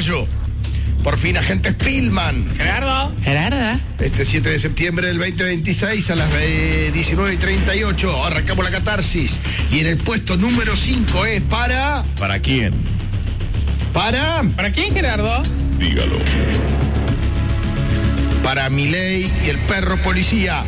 uruguayo. Por fin, agente Spillman. Gerardo. Este 7 de septiembre del 2026 a las 19:38 arrancamos la catarsis. Y en el puesto número 5 es para... ¿Para quién? ¿Para quién, Gerardo? Dígalo. Para Milei y el perro policía.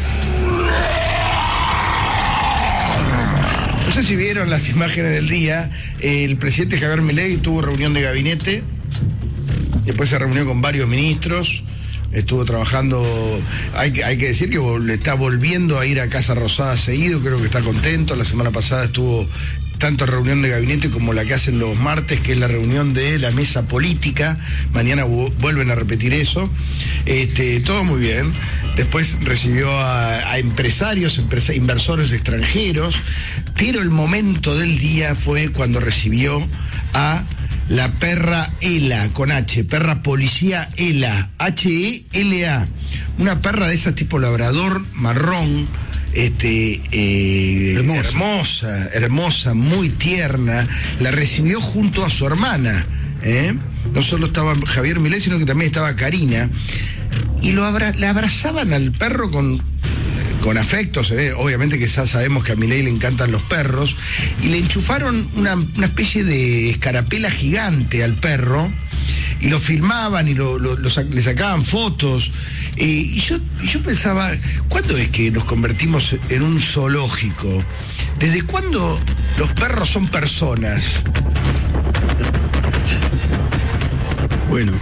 No sé si vieron las imágenes del día. El presidente Javier Milei tuvo reunión de gabinete. Después se reunió con varios ministros. Estuvo trabajando. Hay que decir que está volviendo a ir a Casa Rosada seguido. Creo que está contento. La semana pasada estuvo tanto reunión de gabinete como la que hacen los martes, que es la reunión de la mesa política. Mañana vuelven a repetir eso. Todo muy bien. Después recibió a empresarios, inversores extranjeros. Pero el momento del día fue cuando recibió a la perra ELA, con H, perra policía ELA, H-E-L-A. Una perra de esa tipo labrador, marrón, hermosa, muy tierna. La recibió junto a su hermana, No solo estaba Javier Milei, sino que también estaba Karina. Y le abrazaban al perro con afecto. Obviamente que ya sabemos que a Milei le encantan los perros, y le enchufaron una especie de escarapela gigante al perro, y lo filmaban y le sacaban fotos. Y yo pensaba, ¿cuándo es que nos convertimos en un zoológico? ¿Desde cuándo los perros son personas? Bueno,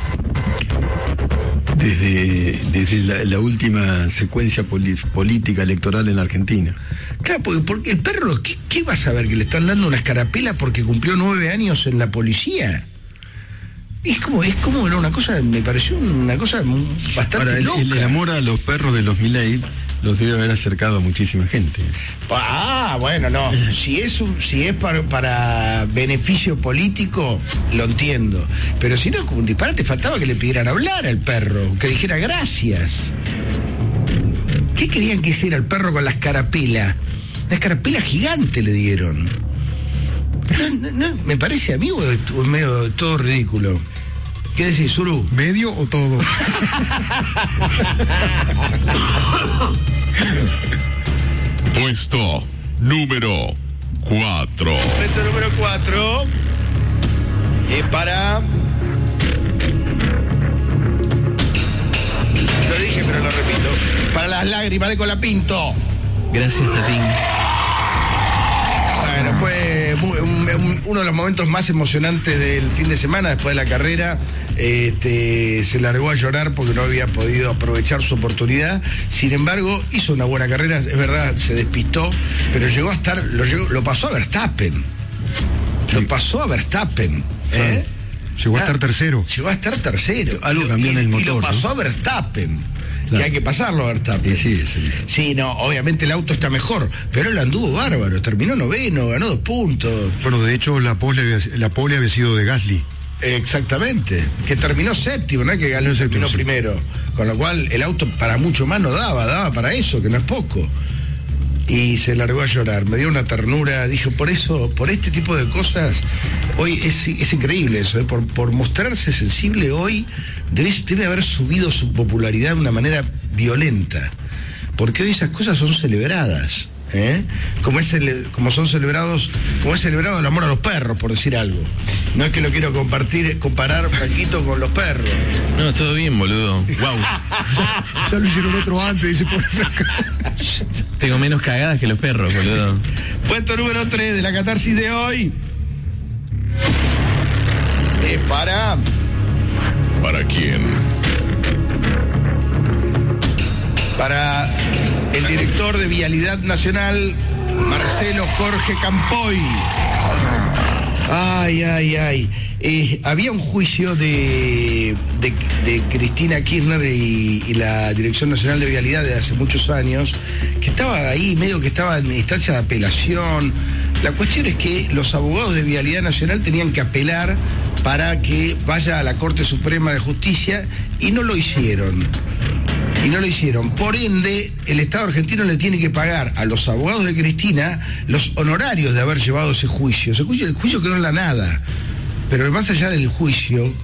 desde la última secuencia política electoral en la Argentina. Claro, porque el perro, ¿qué va a saber? ¿Que le están dando una escarapela porque cumplió 9 años en la policía? Es como era una cosa, me pareció una cosa bastante loca. El amor a los perros de los Milei los debe haber acercado a muchísima gente. Bueno, no. Si es para beneficio político, lo entiendo. Pero si no, es como un disparate. Faltaba que le pidieran hablar al perro, que dijera gracias. ¿Qué querían que hiciera el perro con la escarapela? La escarapela gigante le dieron. No, me parece a mí, o es medio todo ridículo. ¿Qué decís, Zuru? ¿Medio o todo? Puesto número 4. Puesto número 4 es para... Lo dije, pero lo repito. Para las lágrimas de Colapinto. Gracias, Tatín. Bueno, fue uno de los momentos más emocionantes del fin de semana. Después de la carrera, se largó a llorar porque no había podido aprovechar su oportunidad. Sin embargo, hizo una buena carrera, es verdad, se despistó, pero lo pasó a Verstappen. Sí. Lo pasó a Verstappen. Llegó a estar tercero. Algo cambió en el motor. Y lo pasó a Verstappen. Que hay que pasarlo a Verstappen. Sí, no, obviamente el auto está mejor, pero él anduvo bárbaro, terminó noveno, ganó 2 puntos. Bueno, de hecho la pole había sido de Gasly. Exactamente, que terminó séptimo, no es que ganó terminó primero, con lo cual el auto para mucho más no daba para eso, que no es poco. Y se largó a llorar, me dio una ternura, dije, por este tipo de cosas, hoy es increíble eso, por mostrarse sensible hoy, debe haber subido su popularidad de una manera violenta, porque hoy esas cosas son celebradas, como es celebrado el amor a los perros, por decir algo. No es que lo quiero comparar Franquito con los perros. No, todo bien, boludo. Wow. Ya lo hicieron otro antes, dice por Franco. Tengo menos cagadas que los perros, boludo. Puesto número 3 de la catarsis de hoy. ¿Para quién? Para el director de Vialidad Nacional, Marcelo Jorge Campoy. Había un juicio de Cristina Kirchner y la Dirección Nacional de Vialidad de hace muchos años, que estaba ahí, medio que estaba en instancia de apelación. La cuestión es que los abogados de Vialidad Nacional tenían que apelar para que vaya a la Corte Suprema de Justicia, y no lo hicieron. Por ende, el Estado argentino le tiene que pagar a los abogados de Cristina los honorarios de haber llevado ese juicio. El juicio quedó en la nada. Pero más allá del juicio,